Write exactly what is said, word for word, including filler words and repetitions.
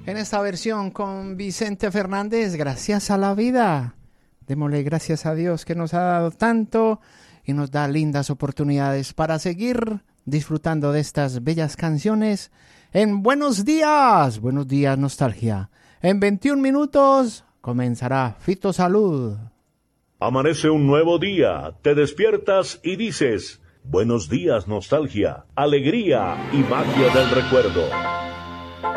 En esta versión con Vicente Fernández, Gracias a la vida. Démosle gracias a Dios que nos ha dado tanto y nos da lindas oportunidades para seguir disfrutando de estas bellas canciones en Buenos Días, Buenos Días Nostalgia. En veintiún minutos comenzará Fito Salud. Amanece un nuevo día, te despiertas y dices, Buenos Días Nostalgia, alegría y magia del recuerdo.